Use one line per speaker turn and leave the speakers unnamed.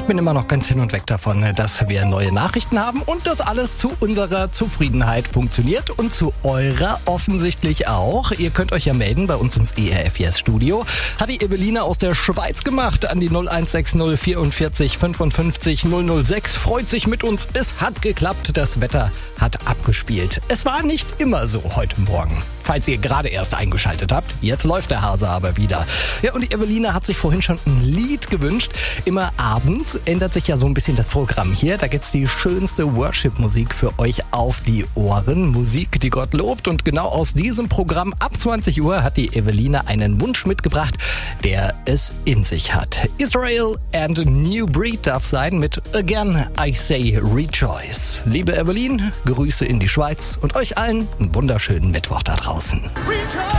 Ich bin immer noch ganz hin und weg davon, dass wir neue Nachrichten haben und das alles zu unserer Zufriedenheit funktioniert und zu eurer offensichtlich auch. Ihr könnt euch ja melden bei uns ins ERF-Yes-Studio. Hat die Evelina aus der Schweiz gemacht an die 0160 44 55 006. Freut sich mit uns. Es hat geklappt. Das Wetter hat abgespielt. Es war nicht immer so heute Morgen. Falls ihr gerade erst eingeschaltet habt, jetzt läuft der Hase aber wieder. Ja, und die Evelina hat sich vorhin schon ein Lied gewünscht. Immer abends ändert sich ja so ein bisschen das Programm hier. Da gibt's die schönste Worship-Musik für euch auf die Ohren. Musik, die Gott lobt. Und genau aus diesem Programm ab 20 Uhr hat die Evelina einen Wunsch mitgebracht, der es in sich hat. Israel and a New Breed darf sein mit Again I Say Rejoice. Liebe Evelyn, Grüße in die Schweiz und euch allen einen wunderschönen Mittwoch da draußen.